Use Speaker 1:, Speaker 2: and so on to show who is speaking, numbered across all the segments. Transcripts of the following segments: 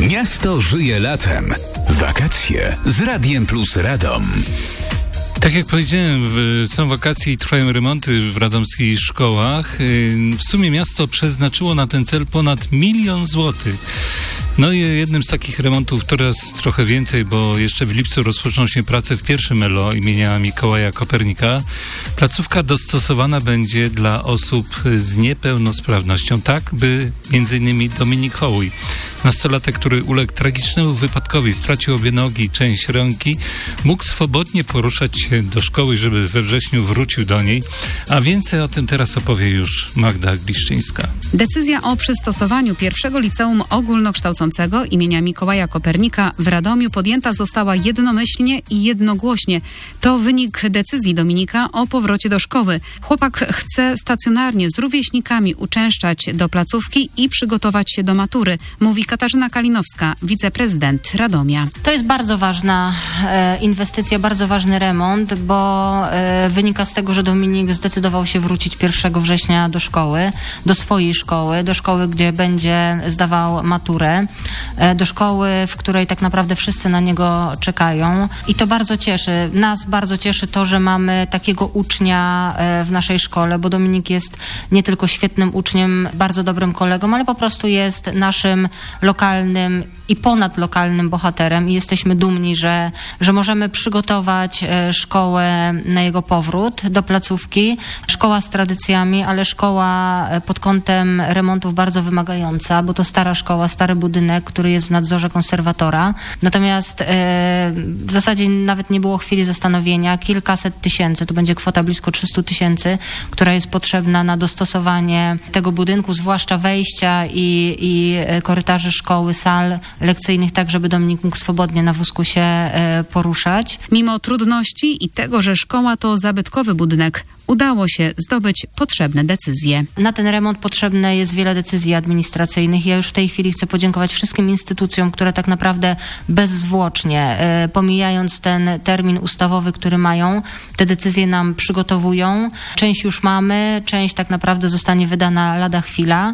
Speaker 1: Miasto żyje latem. Wakacje z Radiem Plus Radom.
Speaker 2: Tak jak powiedziałem, są wakacje i trwają remonty w radomskich szkołach. W sumie miasto przeznaczyło na ten cel ponad 1 000 000 złotych. No i jednym z takich remontów teraz trochę więcej, bo jeszcze w lipcu rozpoczną się prace w pierwszym ELO imienia Mikołaja Kopernika. Placówka dostosowana będzie dla osób z niepełnosprawnością, tak by m.in. Dominik Hołuj, nastolatek, który uległ tragicznemu wypadkowi, stracił obie nogi i część ręki, mógł swobodnie poruszać się do szkoły, żeby we wrześniu wrócił do niej. A więcej o tym teraz opowie już Magda Gliszczyńska.
Speaker 3: Decyzja o przystosowaniu pierwszego liceum ogólnokształcącego imienia Mikołaja Kopernika w Radomiu podjęta została jednomyślnie i jednogłośnie. To wynik decyzji Dominika o powrocie do szkoły. Chłopak chce stacjonarnie z rówieśnikami uczęszczać do placówki i przygotować się do matury, mówi Katarzyna Kalinowska, wiceprezydent Radomia.
Speaker 4: To jest bardzo ważna inwestycja, bardzo ważny remont, bo wynika z tego, że Dominik zdecydował się wrócić 1 września do szkoły, do swojej szkoły, do szkoły, gdzie będzie zdawał maturę, do szkoły, w której tak naprawdę wszyscy na niego czekają. I to bardzo cieszy. Nas bardzo cieszy to, że mamy takiego ucznia w naszej szkole, bo Dominik jest nie tylko świetnym uczniem, bardzo dobrym kolegą, ale po prostu jest naszym lokalnym i ponadlokalnym bohaterem i jesteśmy dumni, że możemy przygotować szkołę na jego powrót do placówki. Szkoła z tradycjami, ale szkoła pod kątem remontów bardzo wymagająca, bo to stara szkoła, stary budynek, który jest w nadzorze konserwatora. Natomiast w zasadzie nawet nie było chwili zastanowienia. Kilkaset tysięcy, to będzie kwota blisko 300 000, która jest potrzebna na dostosowanie tego budynku, zwłaszcza wejścia i korytarzy szkoły, sal lekcyjnych, tak żeby Dominik mógł swobodnie na wózku się poruszać.
Speaker 3: Mimo trudności i tego, że szkoła to zabytkowy budynek, udało się zdobyć potrzebne decyzje.
Speaker 4: Na ten remont potrzebne jest wiele decyzji administracyjnych. Ja już w tej chwili chcę podziękować wszystkim instytucjom, które tak naprawdę bezzwłocznie, pomijając ten termin ustawowy, który mają, te decyzje nam przygotowują. Część już mamy, część tak naprawdę zostanie wydana lada chwila.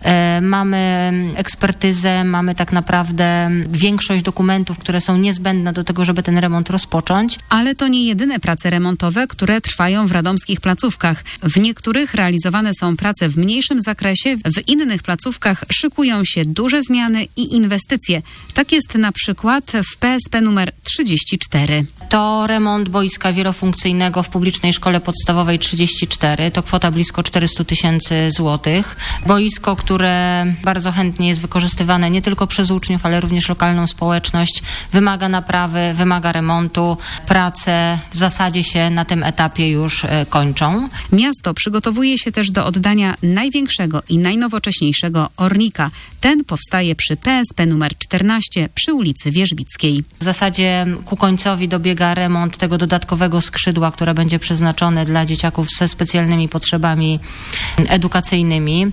Speaker 4: Mamy ekspertyzę, mamy tak naprawdę większość dokumentów, które są niezbędne do tego, żeby ten remont rozpocząć.
Speaker 3: Ale to nie jedyne prace remontowe, które trwają w radomskich placówkach. W niektórych realizowane są prace w mniejszym zakresie, w innych placówkach szykują się duże zmiany i inwestycje. Tak jest na przykład w PSP numer 34.
Speaker 4: To remont boiska wielofunkcyjnego w publicznej szkole podstawowej 34. To kwota blisko 400 000 złotych. Boisko, które bardzo chętnie jest wykorzystywane nie tylko przez uczniów, ale również lokalną społeczność. Wymaga naprawy, wymaga remontu. Prace w zasadzie się na tym etapie już kończą.
Speaker 3: Miasto przygotowuje się też do oddania największego i najnowocześniejszego ornika. Ten powstaje przy PSP numer 14 przy ulicy Wierzbickiej.
Speaker 4: W zasadzie ku końcowi dobiega remont tego dodatkowego skrzydła, które będzie przeznaczone dla dzieciaków ze specjalnymi potrzebami edukacyjnymi.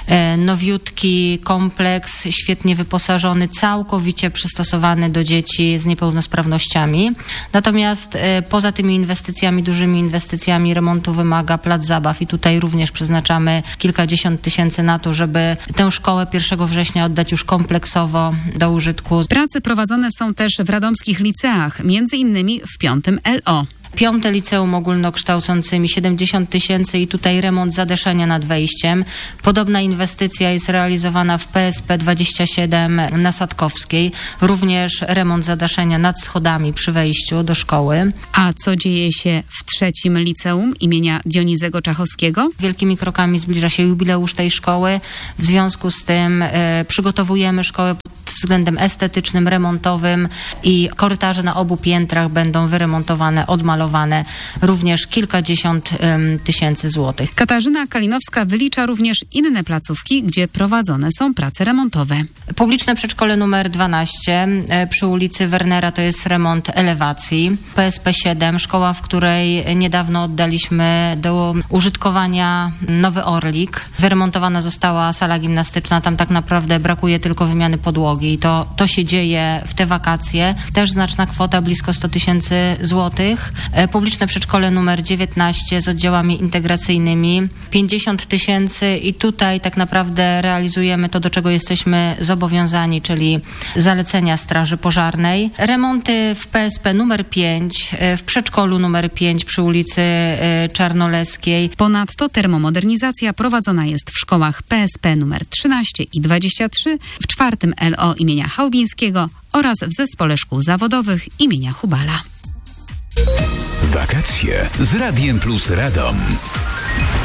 Speaker 4: Nowiutki kompleks, świetnie wyposażony, całkowicie przystosowany do dzieci z niepełnosprawnościami. Natomiast poza tymi inwestycjami, dużymi inwestycjami remontu wymaga plac zabaw i tutaj również przeznaczamy kilkadziesiąt tysięcy na to, żeby tę szkołę 1 września oddać już kompleksowo do użytku.
Speaker 3: Prace prowadzone są też w radomskich liceach, między innymi w 5 LO.
Speaker 4: 5 liceum ogólnokształcącymi 70 000 i tutaj remont zadeszenia nad wejściem. Podobna inwestycja jest realizowana w PSP 27 na Sadkowskiej. Również remont zadaszenia nad schodami przy wejściu do szkoły.
Speaker 3: A co dzieje się w 3 liceum imienia Dionizego Czachowskiego?
Speaker 4: Wielkimi krokami zbliża się jubileusz tej szkoły. W związku z tym przygotowujemy szkołę pod względem estetycznym, remontowym i korytarze na obu piętrach będą wyremontowane, odmalowane, również kilkadziesiąt tysięcy złotych.
Speaker 3: Katarzyna Kalinowska wylicza również inne placówki, gdzie prowadzone są prace remontowe.
Speaker 4: Publiczne przedszkole numer 12 przy ulicy Wernera to jest remont elewacji. PSP 7, szkoła, w której niedawno oddaliśmy do użytkowania nowy orlik. Wyremontowana została sala gimnastyczna, tam tak naprawdę brakuje tylko wymiany podłogi i to się dzieje w te wakacje. Też znaczna kwota, blisko 100 000 złotych. publiczne przedszkole numer 19 z oddziałami integracyjnymi 50 000 i tutaj tak naprawdę realizujemy to, do czego jesteśmy zobowiązani, czyli zalecenia Straży Pożarnej. Remonty w PSP numer 5, w przedszkolu numer 5 przy ulicy Czarnoleskiej.
Speaker 3: Ponadto termomodernizacja prowadzona jest w szkołach PSP nr 13 i 23, w 4 LO imienia Chałubińskiego oraz w Zespole Szkół Zawodowych imienia Hubala.
Speaker 1: Wakacje z Radiem Plus Radom.